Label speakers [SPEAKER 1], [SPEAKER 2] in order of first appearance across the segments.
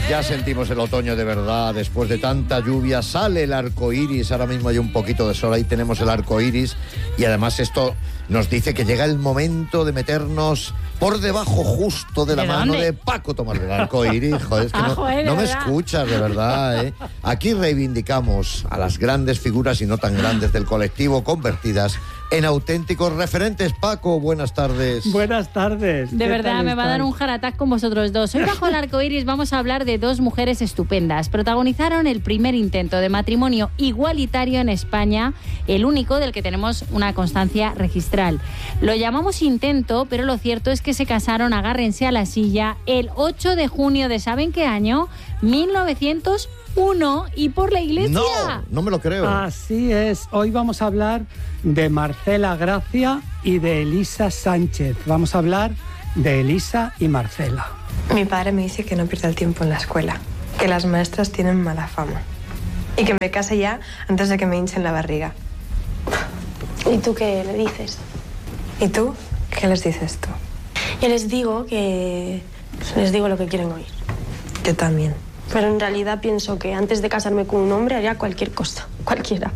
[SPEAKER 1] Ya sentimos el otoño de verdad, después de tanta lluvia sale el arco iris, ahora mismo hay un poquito de sol, ahí tenemos el arco iris y además esto nos dice que llega el momento de meternos por debajo justo de la mano de Paco Tomás del arco iris. Joder, es que no me escuchas de verdad, ¿eh? Aquí reivindicamos a las grandes figuras y no tan grandes del colectivo convertidas en auténticos referentes. Paco, buenas tardes.
[SPEAKER 2] Buenas tardes.
[SPEAKER 3] De verdad, me va a dar un heart attack con vosotros dos. Hoy bajo el arco iris vamos a hablar de dos mujeres estupendas. Protagonizaron el primer intento de matrimonio igualitario en España, el único del que tenemos una constancia registral. Lo llamamos intento, pero lo cierto es que se casaron, agárrense a la silla, el 8 de junio de ¿saben qué año? 1901, y por la iglesia.
[SPEAKER 1] No me lo creo.
[SPEAKER 2] Así es. Hoy vamos a hablar de Marcela Gracia y de Elisa Sánchez. Vamos a hablar de Elisa y Marcela.
[SPEAKER 4] Mi padre me dice que no pierda el tiempo en la escuela, que las maestras tienen mala fama y que me case ya antes de que me hinchen la barriga.
[SPEAKER 5] ¿Y tú qué le dices?
[SPEAKER 4] ¿Y tú? ¿Qué les dices tú?
[SPEAKER 5] Yo les digo lo que quieren oír.
[SPEAKER 4] Yo también.
[SPEAKER 5] Pero en realidad pienso que antes de casarme con un hombre haría cualquier cosa, cualquiera.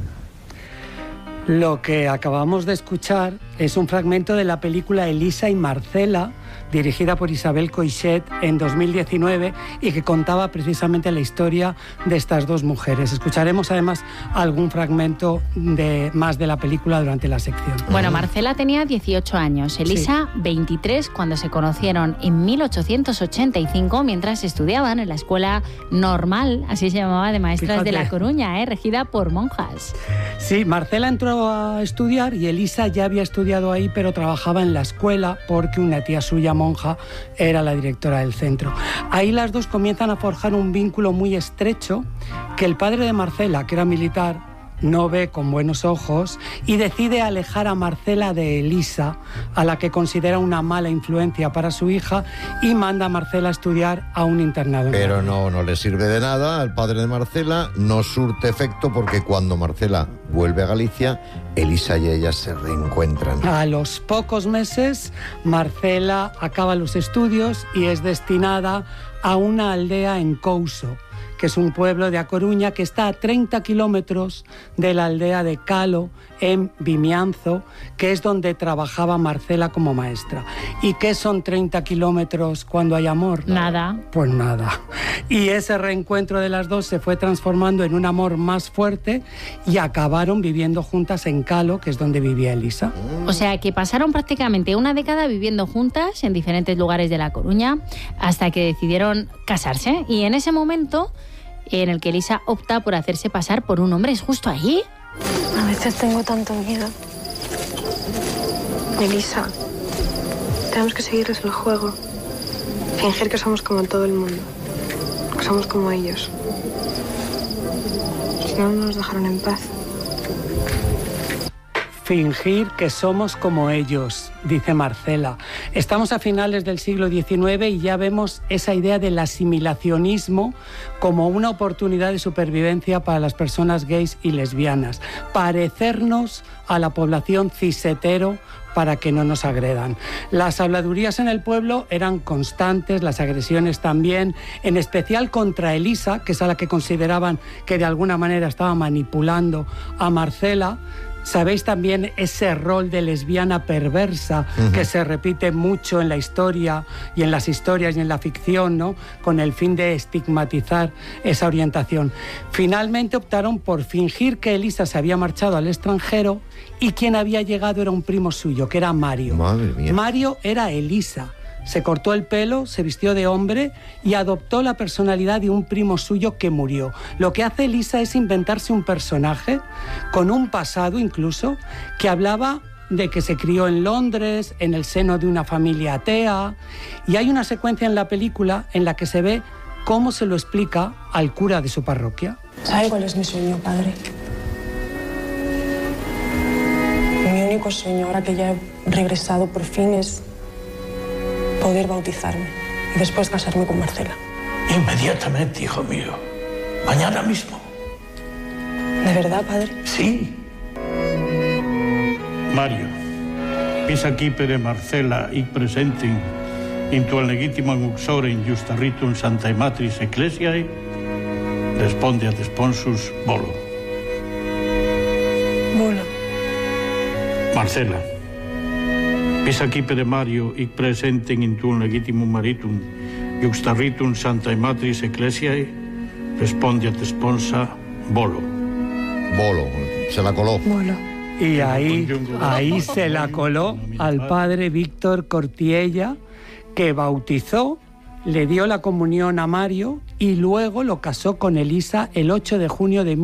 [SPEAKER 2] Lo que acabamos de escuchar es un fragmento de la película Elisa y Marcela, dirigida por Isabel Coixet en 2019 y que contaba precisamente la historia de estas dos mujeres. Escucharemos además algún fragmento más de la película durante la sección.
[SPEAKER 3] Bueno, Marcela tenía 18 años, Elisa 23 cuando se conocieron en 1885 mientras estudiaban en la Escuela Normal, así se llamaba, de Maestras de La Coruña, regida por monjas.
[SPEAKER 2] Sí, Marcela entró a estudiar y Elisa ya había estudiado ahí, pero trabajaba en la escuela porque una tía suya, monja, era la directora del centro. Ahí las dos comienzan a forjar un vínculo muy estrecho que el padre de Marcela, que era militar, no ve con buenos ojos y decide alejar a Marcela de Elisa, a la que considera una mala influencia para su hija, y manda a Marcela a estudiar a un internado.
[SPEAKER 1] Pero no le sirve de nada al padre de Marcela, no surte efecto porque cuando Marcela vuelve a Galicia, Elisa y ella se reencuentran.
[SPEAKER 2] A los pocos meses, Marcela acaba los estudios y es destinada a una aldea en Couso, que es un pueblo de A Coruña que está a 30 kilómetros de la aldea de Calo, en Vimianzo, que es donde trabajaba Marcela como maestra. ¿Y qué son 30 kilómetros cuando hay amor?
[SPEAKER 3] Nada.
[SPEAKER 2] Pues nada. Y ese reencuentro de las dos se fue transformando en un amor más fuerte y acabaron viviendo juntas en Calo, que es donde vivía Elisa.
[SPEAKER 3] O sea, que pasaron prácticamente una década viviendo juntas en diferentes lugares de La Coruña hasta que decidieron casarse. Y en ese momento en el que Elisa opta por hacerse pasar por un hombre, ¿es justo ahí?
[SPEAKER 5] A veces tengo tanto miedo.
[SPEAKER 4] Elisa, tenemos que seguirles el juego. Fingir que somos como todo el mundo. Que somos como ellos. Si no, no nos dejaron en paz.
[SPEAKER 2] Fingir que somos como ellos, dice Marcela. Estamos a finales del siglo XIX y ya vemos esa idea del asimilacionismo como una oportunidad de supervivencia para las personas gays y lesbianas. Parecernos a la población cis-hetero para que no nos agredan. Las habladurías en el pueblo eran constantes, las agresiones también, en especial contra Elisa, que es a la que consideraban que de alguna manera estaba manipulando a Marcela. Sabéis también ese rol de lesbiana perversa que se repite mucho en la historia y en las historias y en la ficción, ¿no? Con el fin de estigmatizar esa orientación. Finalmente optaron por fingir que Elisa se había marchado al extranjero y quien había llegado era un primo suyo, que era Mario.
[SPEAKER 1] Madre mía.
[SPEAKER 2] Mario era Elisa. Se cortó el pelo, se vistió de hombre y adoptó la personalidad de un primo suyo que murió. Lo que hace Elisa es inventarse un personaje, con un pasado incluso, que hablaba de que se crió en Londres, en el seno de una familia atea. Y hay una secuencia en la película en la que se ve cómo se lo explica al cura de su parroquia.
[SPEAKER 4] ¿Sabe cuál es mi sueño, padre? Mi único sueño, ahora que ya he regresado por fin, es poder bautizarme y después casarme con Marcela.
[SPEAKER 6] Inmediatamente, hijo mío. Mañana mismo.
[SPEAKER 4] ¿De verdad, padre?
[SPEAKER 6] Sí. Mario, vis aquí per Marcela y presenten into el legitimum uxorem justa ritum Sanctae Matris Ecclesiae, respondeat sponsus volo.
[SPEAKER 4] Volo.
[SPEAKER 6] Marcela, vis acipere Mario hic presentem in tuum legitimum maritum juxta ritum Sanctae Matris Ecclesiae, respondeat sponsa volo.
[SPEAKER 1] Bolo, se la coló.
[SPEAKER 4] Volo.
[SPEAKER 2] Y ahí se la coló al padre Víctor Cortiella, que bautizó, le dio la comunión a Mario y luego lo casó con Elisa el 8 de junio de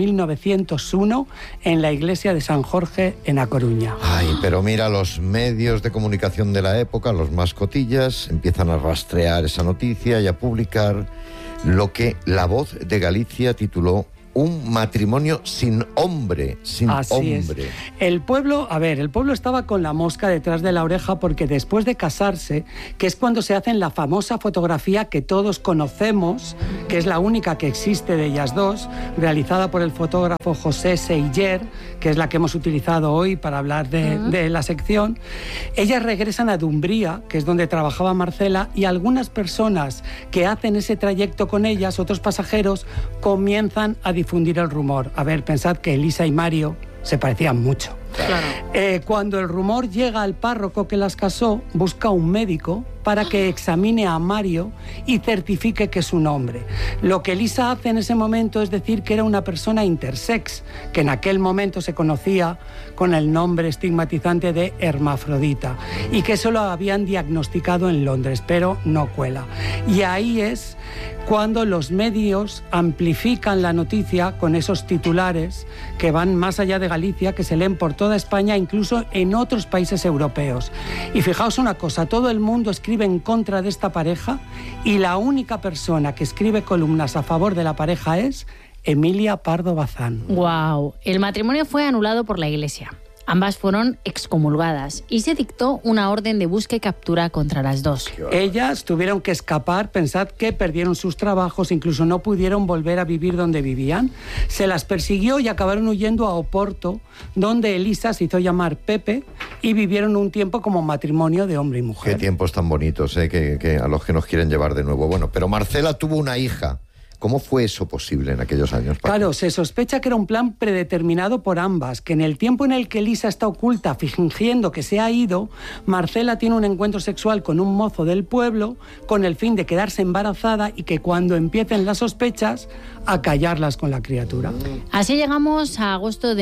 [SPEAKER 2] 1901 en la iglesia de San Jorge en A Coruña.
[SPEAKER 1] Ay, pero mira, los medios de comunicación de la época, los más cotillas, empiezan a rastrear esa noticia y a publicar lo que La Voz de Galicia tituló un matrimonio sin hombre, sin
[SPEAKER 2] Así
[SPEAKER 1] hombre.
[SPEAKER 2] Es. El pueblo estaba con la mosca detrás de la oreja porque después de casarse, que es cuando se hacen la famosa fotografía que todos conocemos, que es la única que existe de ellas dos, realizada por el fotógrafo José Seiller, que es la que hemos utilizado hoy para hablar de la sección, ellas regresan a Dumbría, que es donde trabajaba Marcela, y algunas personas que hacen ese trayecto con ellas, otros pasajeros, comienzan a difundir el rumor. A ver, pensad que Elisa y Mario se parecían mucho.
[SPEAKER 3] Claro.
[SPEAKER 2] Cuando el rumor llega al párroco que las casó, busca un médico para que examine a Mario y certifique que es un hombre. Lo que Elisa hace en ese momento es decir que era una persona intersex, que en aquel momento se conocía con el nombre estigmatizante de hermafrodita, y que eso lo habían diagnosticado en Londres, pero no cuela. Y ahí es cuando los medios amplifican la noticia con esos titulares que van más allá de Galicia, que se leen por toda España, incluso en otros países europeos. Y fijaos una cosa, todo el mundo escribe en contra de esta pareja y la única persona que escribe columnas a favor de la pareja es Emilia Pardo Bazán.
[SPEAKER 3] Wow. El matrimonio fue anulado por la Iglesia. Ambas fueron excomulgadas y se dictó una orden de búsqueda y captura contra las dos.
[SPEAKER 2] Ellas tuvieron que escapar, pensad que perdieron sus trabajos, incluso no pudieron volver a vivir donde vivían. Se las persiguió y acabaron huyendo a Oporto, donde Elisa se hizo llamar Pepe y vivieron un tiempo como matrimonio de hombre y mujer.
[SPEAKER 1] Qué tiempos tan bonitos, que a los que nos quieren llevar de nuevo. Bueno, pero Marcela tuvo una hija. ¿Cómo fue eso posible en aquellos años, Paco?
[SPEAKER 2] Claro, se sospecha que era un plan predeterminado por ambas, que en el tiempo en el que Elisa está oculta fingiendo que se ha ido, Marcela tiene un encuentro sexual con un mozo del pueblo con el fin de quedarse embarazada y que cuando empiecen las sospechas, acallarlas con la criatura.
[SPEAKER 3] Así llegamos a agosto de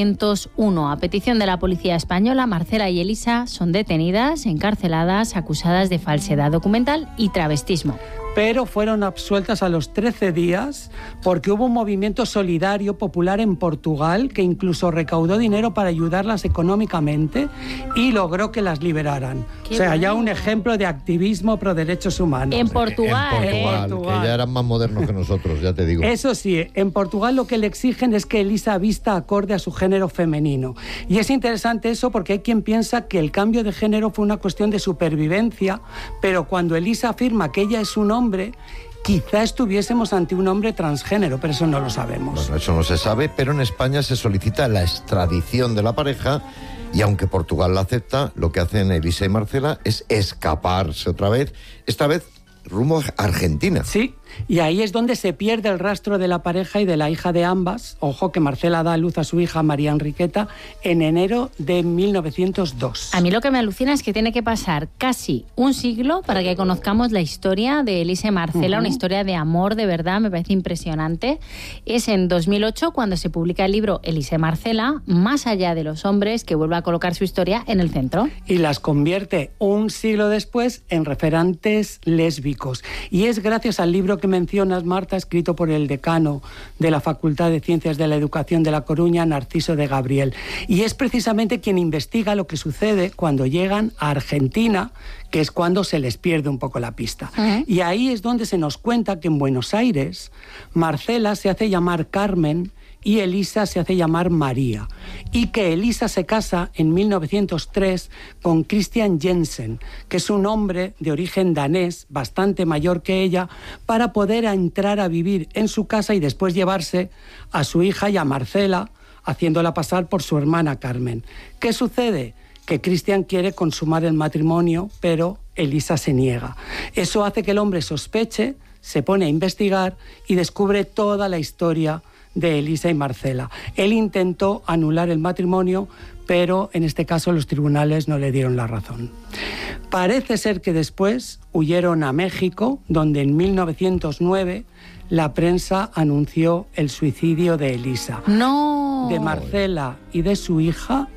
[SPEAKER 3] 1901. A petición de la policía española, Marcela y Elisa son detenidas, encarceladas, acusadas de falsedad documental y travestismo.
[SPEAKER 2] Pero fueron absueltas a los 13 días porque hubo un movimiento solidario popular en Portugal que incluso recaudó dinero para ayudarlas económicamente y logró que las liberaran.
[SPEAKER 3] Qué
[SPEAKER 2] o sea, ya
[SPEAKER 3] bueno.
[SPEAKER 2] un ejemplo de activismo pro derechos humanos.
[SPEAKER 3] En Portugal,
[SPEAKER 1] En Portugal, que ya eran más modernos que nosotros, ya te digo.
[SPEAKER 2] Eso sí, en Portugal lo que le exigen es que Elisa vista acorde a su género femenino. Y es interesante eso porque hay quien piensa que el cambio de género fue una cuestión de supervivencia, pero cuando Elisa afirma que ella es un hombre, quizá estuviésemos ante un hombre transgénero, pero eso no lo sabemos.
[SPEAKER 1] Bueno, eso no se sabe, pero en España se solicita la extradición de la pareja y aunque Portugal la acepta, lo que hacen Elisa y Marcela es escaparse otra vez, esta vez rumbo a Argentina.
[SPEAKER 2] Sí, y ahí es donde se pierde el rastro de la pareja y de la hija de ambas. Ojo que Marcela da a luz a su hija María Enriqueta en enero de 1902.
[SPEAKER 3] A mí lo que me alucina es que tiene que pasar casi un siglo para que conozcamos la historia de Elisa y Marcela, una historia de amor de verdad, me parece impresionante. Es en 2008 cuando se publica el libro Elisa y Marcela, Más allá de los hombres, que vuelve a colocar su historia en el centro.
[SPEAKER 2] Y las convierte un siglo después en referentes lésbicos. Y es gracias al libro que mencionas, Marta, escrito por el decano de la Facultad de Ciencias de la Educación de La Coruña, Narciso de Gabriel. Y es precisamente quien investiga lo que sucede cuando llegan a Argentina, que es cuando se les pierde un poco la pista. Y ahí es donde se nos cuenta que en Buenos Aires Marcela se hace llamar Carmen y Elisa se hace llamar María, y que Elisa se casa en 1903 con Christian Jensen, que es un hombre de origen danés, bastante mayor que ella, para poder entrar a vivir en su casa y después llevarse a su hija y a Marcela, haciéndola pasar por su hermana Carmen. ¿Qué sucede? que Christian quiere consumar el matrimonio, pero Elisa se niega. Eso hace que el hombre sospeche, se pone a investigar y descubre toda la historia de Elisa y Marcela. Él intentó anular el matrimonio, pero en este caso los tribunales no le dieron la razón. Parece ser que después huyeron a México, donde en 1909 la prensa anunció el suicidio de Elisa.
[SPEAKER 3] ¡No!
[SPEAKER 2] De Marcela y de su hija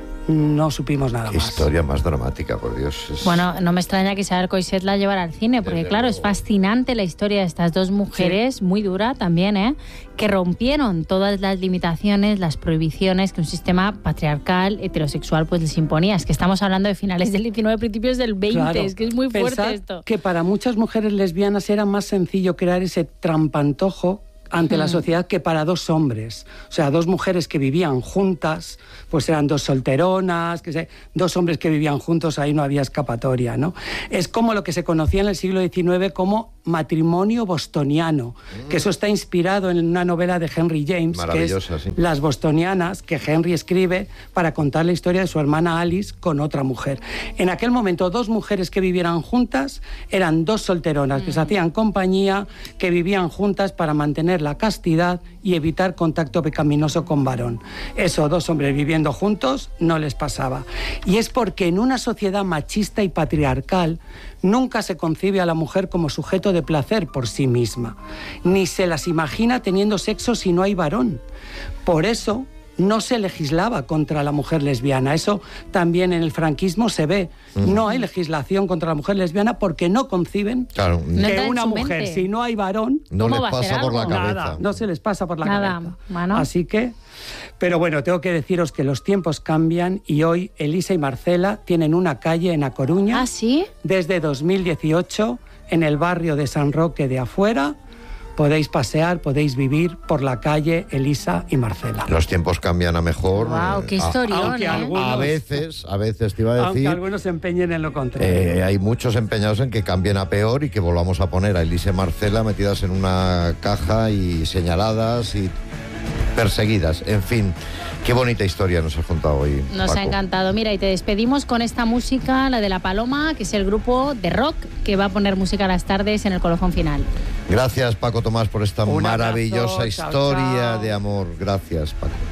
[SPEAKER 2] no supimos nada
[SPEAKER 1] Qué
[SPEAKER 2] más.
[SPEAKER 1] historia más dramática, por Dios.
[SPEAKER 3] Bueno, no me extraña que Isabel Coixet la llevara al cine, porque
[SPEAKER 1] Desde
[SPEAKER 3] claro,
[SPEAKER 1] luego.
[SPEAKER 3] es fascinante la historia de estas dos mujeres,
[SPEAKER 2] Sí.
[SPEAKER 3] muy dura también, que rompieron todas las limitaciones, las prohibiciones que un sistema patriarcal, heterosexual, pues les imponía. Es que estamos hablando de finales del 19, principios del 20,
[SPEAKER 2] Claro.
[SPEAKER 3] es que es muy fuerte
[SPEAKER 2] Pensad
[SPEAKER 3] esto.
[SPEAKER 2] que para muchas mujeres lesbianas era más sencillo crear ese trampantojo ante la sociedad que para dos hombres. O sea, dos mujeres que vivían juntas, pues eran dos solteronas, dos hombres que vivían juntos, ahí no había escapatoria, ¿no? Es como lo que se conocía en el siglo XIX como matrimonio bostoniano, que eso está inspirado en una novela de Henry James, que es
[SPEAKER 1] Maravillosa, sí.
[SPEAKER 2] Las Bostonianas, que Henry escribe para contar la historia de su hermana Alice con otra mujer. En aquel momento, dos mujeres que vivieran juntas eran dos solteronas, que se hacían compañía, que vivían juntas para mantener la castidad y evitar contacto pecaminoso con varón. Eso, dos hombres viviendo juntos, no les pasaba. Y es porque en una sociedad machista y patriarcal nunca se concibe a la mujer como sujeto de placer por sí misma, ni se las imagina teniendo sexo si no hay varón. Por eso no se legislaba contra la mujer lesbiana. Eso también en el franquismo se ve. No hay legislación contra la mujer lesbiana porque no conciben
[SPEAKER 1] Claro,
[SPEAKER 3] No
[SPEAKER 2] que
[SPEAKER 3] entra en
[SPEAKER 2] una
[SPEAKER 3] su
[SPEAKER 2] mujer,
[SPEAKER 3] mente.
[SPEAKER 2] si no hay varón,
[SPEAKER 1] no
[SPEAKER 3] ¿Cómo
[SPEAKER 1] les
[SPEAKER 3] va a ser
[SPEAKER 1] pasa por la
[SPEAKER 3] algo?
[SPEAKER 1] cabeza.
[SPEAKER 2] nada, no se les pasa por la
[SPEAKER 3] Nada,
[SPEAKER 2] cabeza.
[SPEAKER 3] bueno.
[SPEAKER 2] Así que, pero bueno, tengo que deciros que los tiempos cambian y hoy Elisa y Marcela tienen una calle en A Coruña
[SPEAKER 3] ¿Ah, sí?
[SPEAKER 2] desde 2018 en el barrio de San Roque de Afuera. Podéis pasear, podéis vivir por la calle Elisa y Marcela.
[SPEAKER 1] Los tiempos cambian a mejor.
[SPEAKER 3] Wow, qué historión,
[SPEAKER 2] aunque algunos-
[SPEAKER 1] A veces te iba a
[SPEAKER 2] Aunque
[SPEAKER 1] decir,
[SPEAKER 2] algunos se empeñen en lo contrario.
[SPEAKER 1] hay muchos empeñados en que cambien a peor y que volvamos a poner a Elisa y Marcela metidas en una caja y señaladas y perseguidas. En fin, qué bonita historia nos has contado hoy,
[SPEAKER 3] Nos
[SPEAKER 1] Paco.
[SPEAKER 3] ha encantado. Mira, y te despedimos con esta música, la de La Paloma, que es el grupo de rock que va a poner música a las tardes en el colofón final.
[SPEAKER 1] Gracias, Paco Tomás, por esta
[SPEAKER 2] Un abrazo,
[SPEAKER 1] maravillosa
[SPEAKER 2] chao,
[SPEAKER 1] historia
[SPEAKER 2] chao.
[SPEAKER 1] de amor. Gracias, Paco.